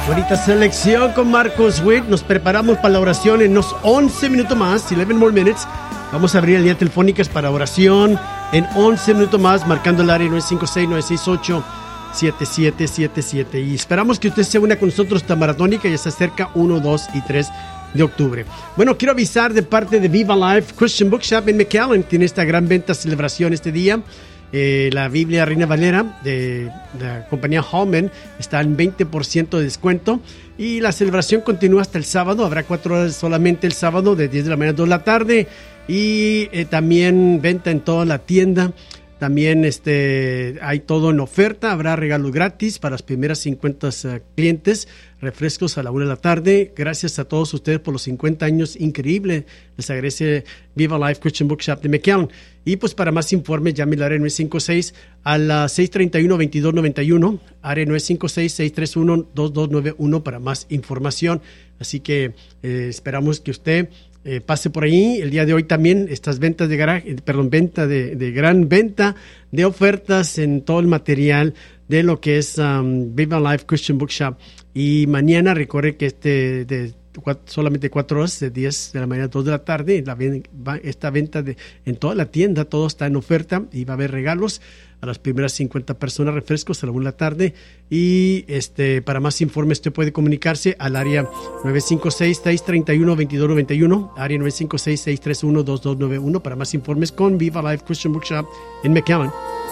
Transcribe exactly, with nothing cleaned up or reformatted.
Ahorita selección con Marcos Witt. Nos preparamos para la oración en unos once minutos más, eleven more minutes. Vamos a abrir el día telefónicas para oración en once minutos más, marcando el área nueve cinco seis, nueve seis ocho, siete siete siete siete. Y esperamos que usted se una con nosotros esta maratónica. Ya se acerca uno, dos y tres de octubre. Bueno, quiero avisar de parte de Viva Life Christian Bookshop en McAllen. Tiene esta gran venta celebración este día. Eh, la Biblia Reina Valera de, de la compañía Holman está en veinte por ciento de descuento y la celebración continúa hasta el sábado. Habrá cuatro horas solamente el sábado de diez de la mañana a dos de la tarde y eh, también venta en toda la tienda. También este, hay todo en oferta. Habrá regalos gratis para las primeras cincuenta uh, clientes. Refrescos a la una de la tarde. Gracias a todos ustedes por los cincuenta años. Increíble. Les agradece Viva Life Christian Bookshop de McAllen. Y pues para más informes, llame al área nueve cinco seis a la seis tres uno, dos dos nueve uno. Área nueve cinco seis, seis tres uno, dos dos nueve uno para más información. Así que eh, esperamos que usted Eh, pase por ahí. El día de hoy también estas ventas de garaje, eh, perdón, venta de, de gran venta de ofertas en todo el material de lo que es um, Viva Life Christian Bookshop. Y mañana recuerde que este de cuatro, solamente cuatro horas, de diez de la mañana a dos de la tarde, la, va, esta venta de, en toda la tienda, todo está en oferta y va a haber regalos a las primeras cincuenta personas, refrescos a la una de la tarde. Y este para más informes usted puede comunicarse al área nueve cinco seis, seis tres uno, dos dos nueve uno, área nueve cinco seis, seis tres uno, dos dos nueve uno para más informes con Viva Life Christian Bookshop en McAllen.